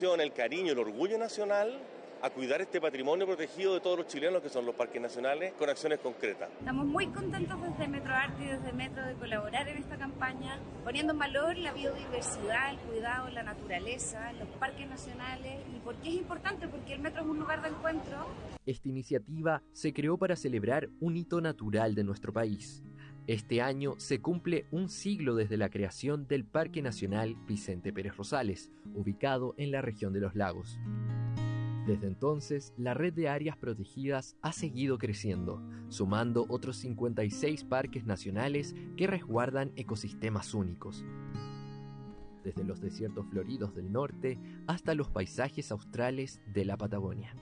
El cariño, el orgullo nacional a cuidar este patrimonio protegido de todos los chilenos que son los parques nacionales con acciones concretas. Estamos muy contentos desde Metro Arte y desde Metro de colaborar en esta campaña, poniendo en valor la biodiversidad, el cuidado de la naturaleza, los parques nacionales. ¿Y por qué es importante? Porque el Metro es un lugar de encuentro. Esta iniciativa se creó para celebrar un hito natural de nuestro país. Este año se cumple un siglo desde la creación del Parque Nacional Vicente Pérez Rosales, ubicado en la región de los Lagos. Desde entonces, la red de áreas protegidas ha seguido creciendo, sumando otros 56 parques nacionales que resguardan ecosistemas únicos. Desde los desiertos floridos del norte hasta los paisajes australes de la Patagonia.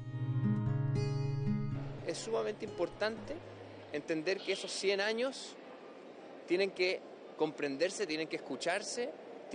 Es sumamente importante entender que esos 100 años tienen que comprenderse, tienen que escucharse,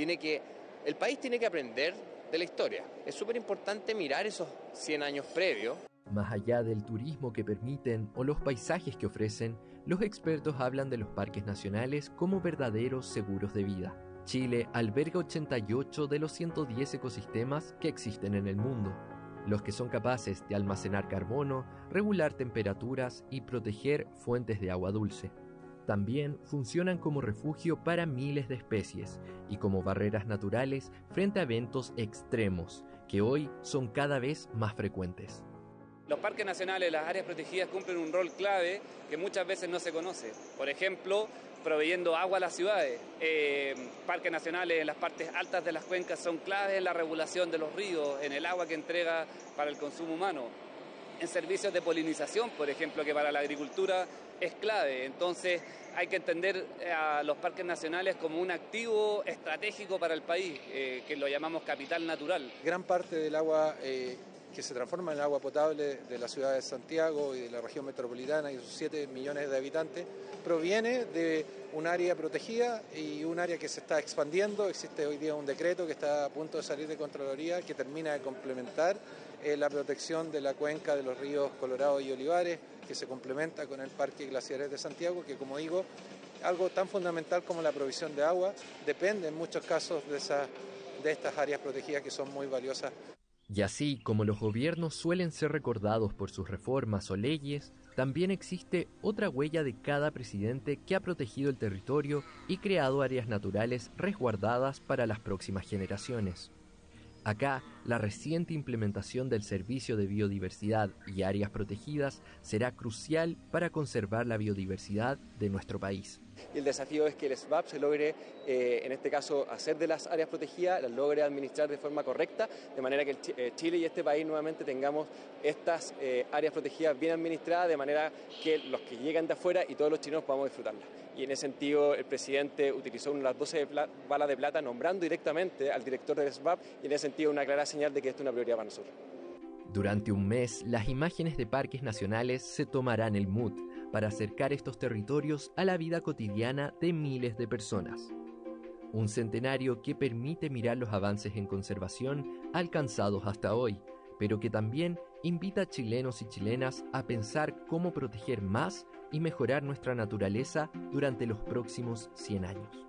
el país tiene que aprender de la historia. Es súper importante mirar esos 100 años previos. Más allá del turismo que permiten o los paisajes que ofrecen, los expertos hablan de los parques nacionales como verdaderos seguros de vida. Chile alberga 88 de los 110 ecosistemas que existen en el mundo, los que son capaces de almacenar carbono, regular temperaturas y proteger fuentes de agua dulce. También funcionan como refugio para miles de especies y como barreras naturales frente a eventos extremos, que hoy son cada vez más frecuentes. Los parques nacionales, las áreas protegidas cumplen un rol clave que muchas veces no se conoce. Por ejemplo, proveyendo agua a las ciudades. Parques nacionales en las partes altas de las cuencas son claves en la regulación de los ríos, en el agua que entrega para el consumo humano. En servicios de polinización, por ejemplo, que para la agricultura es clave. Entonces hay que entender a los parques nacionales como un activo estratégico para el país, que lo llamamos capital natural. Gran parte del agua que se transforma en agua potable de la ciudad de Santiago y de la región metropolitana y sus 7 millones de habitantes proviene de un área protegida y un área que se está expandiendo. Existe hoy día un decreto que está a punto de salir de Contraloría que termina de complementar la protección de la cuenca de los ríos Colorado y Olivares, que se complementa con el Parque Glaciares de Santiago, que, como digo, algo tan fundamental como la provisión de agua depende en muchos casos de estas áreas protegidas que son muy valiosas. Y así como los gobiernos suelen ser recordados por sus reformas o leyes, también existe otra huella de cada presidente que ha protegido el territorio y creado áreas naturales resguardadas para las próximas generaciones. Acá, la reciente implementación del Servicio de Biodiversidad y Áreas Protegidas será crucial para conservar la biodiversidad de nuestro país. Y el desafío es que el SBAP se logre, en este caso, hacer de las áreas protegidas, las logre administrar de forma correcta, de manera que Chile y este país nuevamente tengamos estas áreas protegidas bien administradas, de manera que los que llegan de afuera y todos los chilenos podamos disfrutarlas. Y en ese sentido el presidente utilizó una de las 12 balas de plata nombrando directamente al director del SBAP, y en ese sentido una clara señal de que esto es una prioridad para nosotros. Durante un mes, las imágenes de parques nacionales se tomarán el mood para acercar estos territorios a la vida cotidiana de miles de personas. Un centenario que permite mirar los avances en conservación alcanzados hasta hoy, pero que también invita a chilenos y chilenas a pensar cómo proteger más y mejorar nuestra naturaleza durante los próximos 100 años.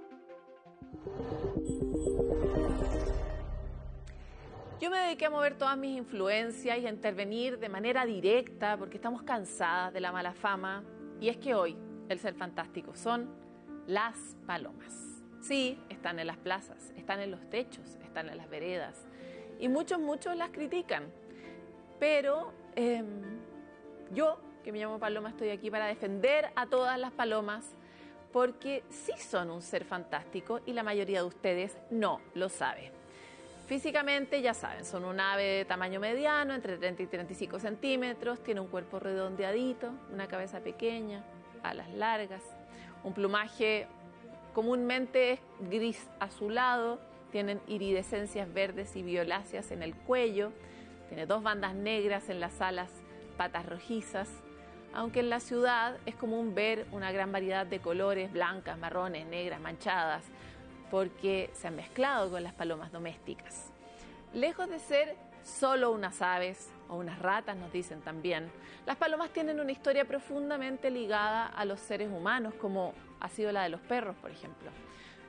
Yo me dediqué a mover todas mis influencias y a intervenir de manera directa porque estamos cansadas de la mala fama. Y es que hoy el ser fantástico son las palomas. Sí, están en las plazas, están en los techos, están en las veredas. Y muchos las critican. Pero yo, que me llamo Paloma, estoy aquí para defender a todas las palomas porque sí son un ser fantástico y la mayoría de ustedes no lo sabe. Físicamente, ya saben, son un ave de tamaño mediano, entre 30 y 35 centímetros, tiene un cuerpo redondeadito, una cabeza pequeña, alas largas, un plumaje comúnmente es gris azulado, tienen iridescencias verdes y violáceas en el cuello, tiene 2 bandas negras en las alas, patas rojizas, aunque en la ciudad es común ver una gran variedad de colores, blancas, marrones, negras, manchadas, porque se han mezclado con las palomas domésticas. Lejos de ser solo unas aves o unas ratas, nos dicen también, las palomas tienen una historia profundamente ligada a los seres humanos, como ha sido la de los perros, por ejemplo.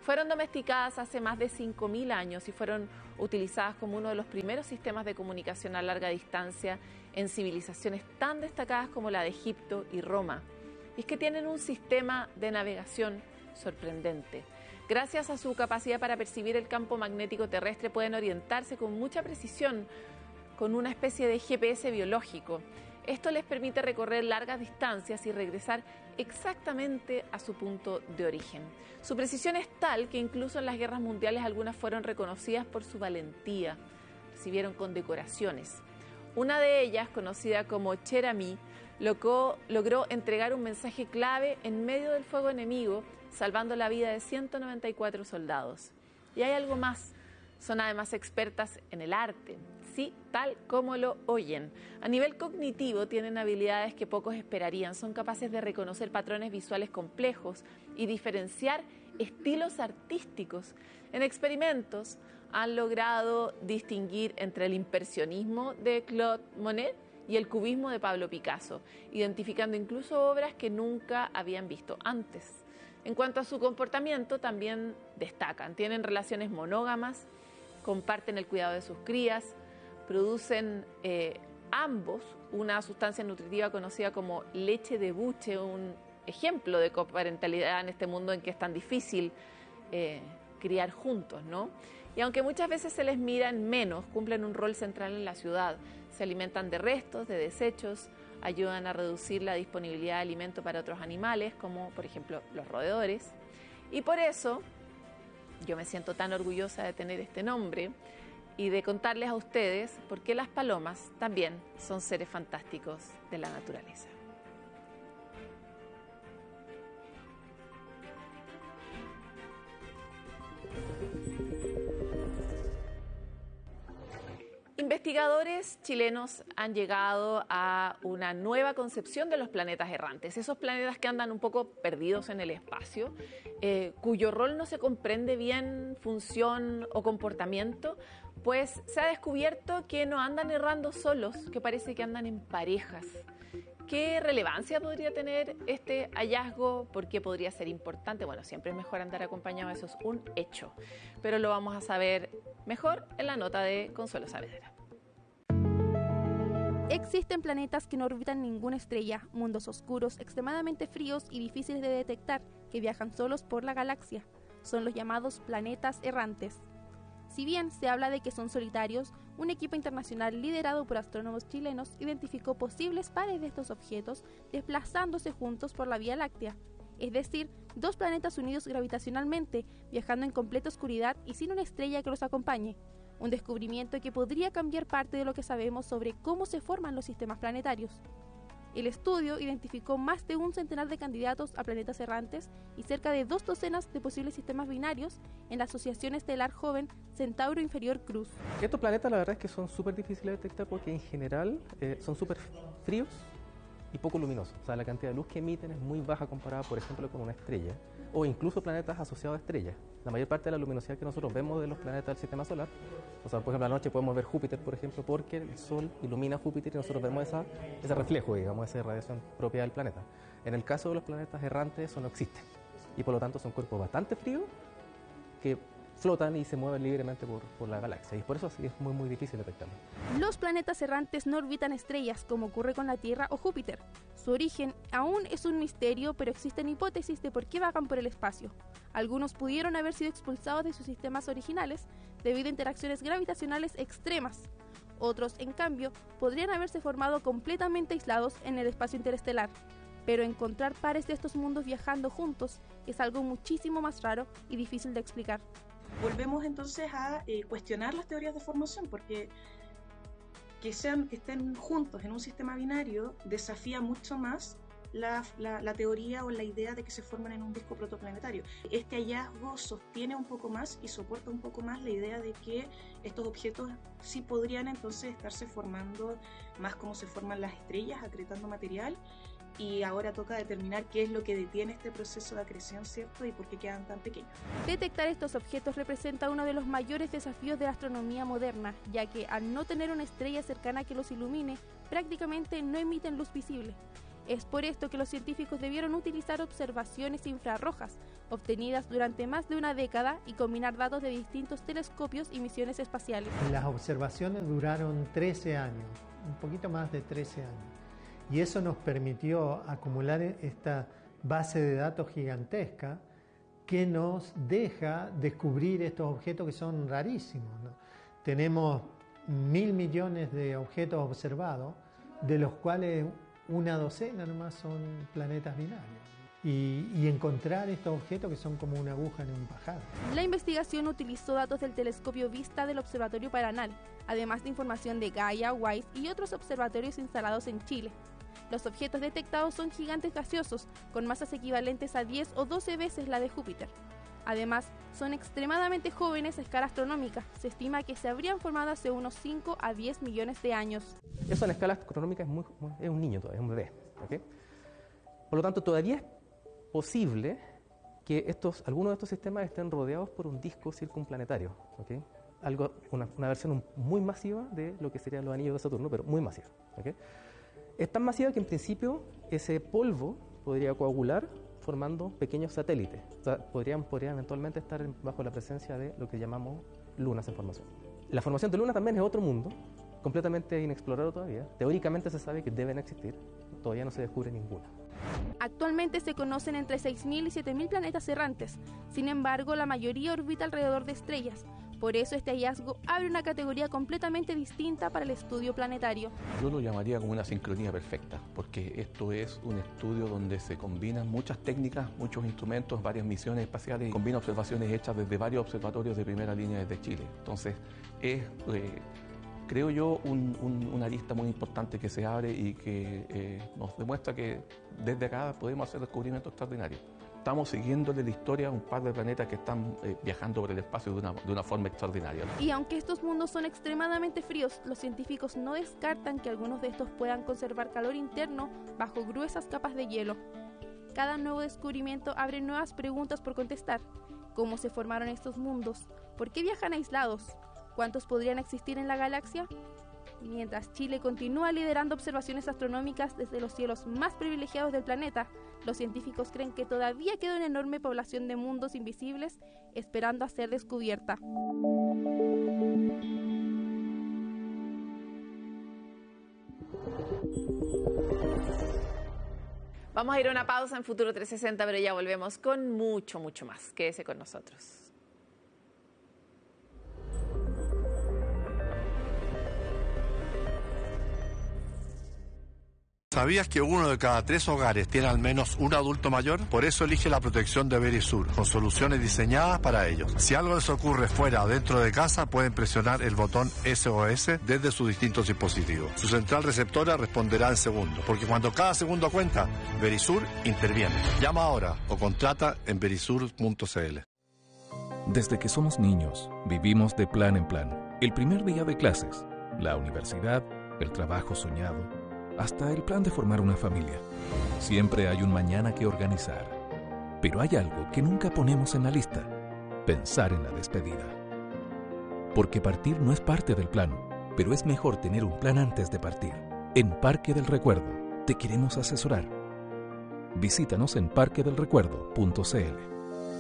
Fueron domesticadas hace más de 5.000 años y fueron utilizadas como uno de los primeros sistemas de comunicación a larga distancia en civilizaciones tan destacadas como la de Egipto y Roma. Y es que tienen un sistema de navegación sorprendente. Gracias a su capacidad para percibir el campo magnético terrestre, pueden orientarse con mucha precisión con una especie de GPS biológico. Esto les permite recorrer largas distancias y regresar exactamente a su punto de origen. Su precisión es tal que incluso en las guerras mundiales algunas fueron reconocidas por su valentía. Recibieron condecoraciones. Una de ellas, conocida como Cherami, logró entregar un mensaje clave en medio del fuego enemigo, salvando la vida de 194 soldados. Y hay algo más. Son además expertas en el arte. Sí, tal como lo oyen. A nivel cognitivo tienen habilidades que pocos esperarían. Son capaces de reconocer patrones visuales complejos y diferenciar estilos artísticos. En experimentos han logrado distinguir entre el impresionismo de Claude Monet y el cubismo de Pablo Picasso, identificando incluso obras que nunca habían visto antes. En cuanto a su comportamiento, también destacan. Tienen relaciones monógamas, comparten el cuidado de sus crías, producen ambos una sustancia nutritiva conocida como leche de buche, un ejemplo de coparentalidad en este mundo en que es tan difícil criar juntos, ¿no? Y aunque muchas veces se les mira en menos, cumplen un rol central en la ciudad. Se alimentan de restos, de desechos, ayudan a reducir la disponibilidad de alimento para otros animales, como por ejemplo los roedores. Y por eso yo me siento tan orgullosa de tener este nombre y de contarles a ustedes por qué las palomas también son seres fantásticos de la naturaleza. Investigadores chilenos han llegado a una nueva concepción de los planetas errantes, esos planetas que andan un poco perdidos en el espacio, cuyo rol no se comprende bien, función o comportamiento, pues se ha descubierto que no andan errando solos, que parece que andan en parejas. ¿Qué relevancia podría tener este hallazgo? ¿Por qué podría ser importante? Bueno, siempre es mejor andar acompañado, eso es un hecho, pero lo vamos a saber mejor en la nota de Consuelo Saavedra. Existen planetas que no orbitan ninguna estrella, mundos oscuros, extremadamente fríos y difíciles de detectar, que viajan solos por la galaxia. Son los llamados planetas errantes. Si bien se habla de que son solitarios, un equipo internacional liderado por astrónomos chilenos identificó posibles pares de estos objetos desplazándose juntos por la Vía Láctea, es decir, dos planetas unidos gravitacionalmente, viajando en completa oscuridad y sin una estrella que los acompañe. Un descubrimiento que podría cambiar parte de lo que sabemos sobre cómo se forman los sistemas planetarios. El estudio identificó más de un centenar de candidatos a planetas errantes y cerca de 2 docenas de posibles sistemas binarios en la Asociación Estelar Joven Centauro Inferior Cruz. Estos planetas la verdad es que son súper difíciles de detectar porque en general son súper fríos y poco luminosos. O sea, la cantidad de luz que emiten es muy baja comparada, por ejemplo, con una estrella o incluso planetas asociados a estrellas. La mayor parte de la luminosidad que nosotros vemos de los planetas del sistema solar, o sea, por ejemplo, a la noche podemos ver Júpiter, por ejemplo, porque el Sol ilumina Júpiter y nosotros vemos ese reflejo, digamos, esa radiación propia del planeta. En el caso de los planetas errantes, eso no existe y por lo tanto son cuerpos bastante fríos que flotan y se mueven libremente por la galaxia y por eso así es muy difícil detectarlo. Los planetas errantes no orbitan estrellas como ocurre con la Tierra o Júpiter. Su origen aún es un misterio, pero existen hipótesis de por qué vagan por el espacio. Algunos pudieron haber sido expulsados de sus sistemas originales debido a interacciones gravitacionales extremas. Otros, en cambio, podrían haberse formado completamente aislados en el espacio interestelar. Pero encontrar pares de estos mundos viajando juntos es algo muchísimo más raro y difícil de explicar. Volvemos entonces a cuestionar las teorías de formación, porque que estén juntos en un sistema binario desafía mucho más la teoría o la idea de que se forman en un disco protoplanetario. Este hallazgo sostiene un poco más y soporta un poco más la idea de que estos objetos sí podrían entonces estarse formando más como se forman las estrellas, acretando material. Y ahora toca determinar qué es lo que detiene este proceso de acreción, ¿cierto? Y por qué quedan tan pequeños. Detectar estos objetos representa uno de los mayores desafíos de la astronomía moderna, ya que al no tener una estrella cercana que los ilumine, prácticamente no emiten luz visible. Es por esto que los científicos debieron utilizar observaciones infrarrojas, obtenidas durante más de una década, y combinar datos de distintos telescopios y misiones espaciales. Las observaciones duraron 13 años, un poquito más de 13 años, y eso nos permitió acumular esta base de datos gigantesca que nos deja descubrir estos objetos que son rarísimos, ¿no? Tenemos 1.000 millones de objetos observados, de los cuales una docena nomás son planetas binarios. Y encontrar estos objetos que son como una aguja en un pajar. La investigación utilizó datos del telescopio Vista del Observatorio Paranal, además de información de Gaia, WISE y otros observatorios instalados en Chile. Los objetos detectados son gigantes gaseosos, con masas equivalentes a 10 o 12 veces la de Júpiter. Además, son extremadamente jóvenes a escala astronómica. Se estima que se habrían formado hace unos 5 a 10 millones de años. Eso en escala astronómica es un niño todavía, es un bebé, ¿okay? Por lo tanto, todavía es posible que algunos de estos sistemas estén rodeados por un disco circunplanetario, ¿okay? Una versión muy masiva de lo que serían los anillos de Saturno, pero muy masiva, ¿okay? Es tan masiva que en principio ese polvo podría coagular formando pequeños satélites. O sea, podrían eventualmente estar bajo la presencia de lo que llamamos lunas en formación. La formación de lunas también es otro mundo, completamente inexplorado todavía. Teóricamente se sabe que deben existir, todavía no se descubre ninguna. Actualmente se conocen entre 6.000 y 7.000 planetas errantes. Sin embargo, la mayoría orbita alrededor de estrellas. Por eso este hallazgo abre una categoría completamente distinta para el estudio planetario. Yo lo llamaría como una sincronía perfecta, porque esto es un estudio donde se combinan muchas técnicas, muchos instrumentos, varias misiones espaciales, y combina observaciones hechas desde varios observatorios de primera línea desde Chile. Entonces, es, creo yo, una lista muy importante que se abre y que nos demuestra que desde acá podemos hacer descubrimientos extraordinarios. Estamos siguiéndole la historia a un par de planetas que están viajando por el espacio de una forma extraordinaria. Y aunque estos mundos son extremadamente fríos, los científicos no descartan que algunos de estos puedan conservar calor interno bajo gruesas capas de hielo. Cada nuevo descubrimiento abre nuevas preguntas por contestar. ¿Cómo se formaron estos mundos? ¿Por qué viajan aislados? ¿Cuántos podrían existir en la galaxia? Mientras Chile continúa liderando observaciones astronómicas desde los cielos más privilegiados del planeta, los científicos creen que todavía queda una enorme población de mundos invisibles esperando a ser descubierta. Vamos a ir a una pausa en Futuro 360, pero ya volvemos con mucho más. Quédese con nosotros. ¿Sabías que 1 de cada 3 hogares tiene al menos un adulto mayor? Por eso elige la protección de Verisur, con soluciones diseñadas para ellos. Si algo les ocurre fuera o dentro de casa, pueden presionar el botón SOS desde sus distintos dispositivos. Su central receptora responderá en segundos, porque cuando cada segundo cuenta, Verisur interviene. Llama ahora o contrata en verisur.cl. Desde que somos niños, vivimos de plan en plan. El primer día de clases, la universidad, el trabajo soñado, hasta el plan de formar una familia. Siempre hay un mañana que organizar. Pero hay algo que nunca ponemos en la lista: pensar en la despedida. Porque partir no es parte del plan, pero es mejor tener un plan antes de partir. En Parque del Recuerdo te queremos asesorar. Visítanos en parquedelrecuerdo.cl.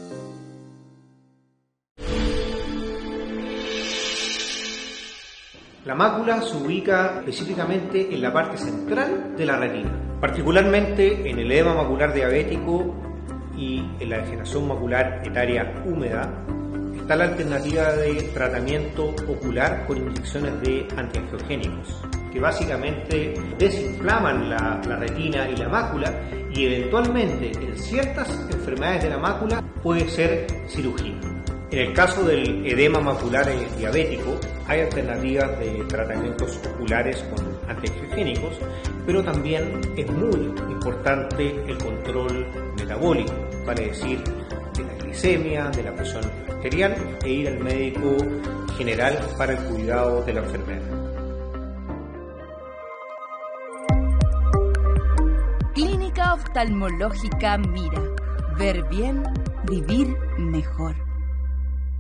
La mácula se ubica específicamente en la parte central de la retina, particularmente en el edema macular diabético y en la degeneración macular etaria húmeda. Está la alternativa de tratamiento ocular con inyecciones de antiangiogénicos, que básicamente desinflaman la retina y la mácula, y eventualmente en ciertas enfermedades de la mácula puede ser cirugía. En el caso del edema macular diabético, hay alternativas de tratamientos oculares con antiangiogénicos, pero también es muy importante el control metabólico, vale decir, de la glicemia, de la presión arterial, e ir al médico general para el cuidado de la enfermedad. Clínica Oftalmológica Mira. Ver bien, vivir mejor.